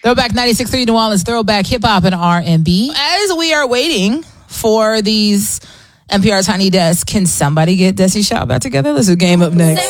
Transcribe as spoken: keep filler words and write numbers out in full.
Throwback ninety-six point three New Orleans, throwback hip hop and R and B. As we are waiting for these N P R Tiny Desk, can somebody get Desi Shaw back together? Let's do game up next.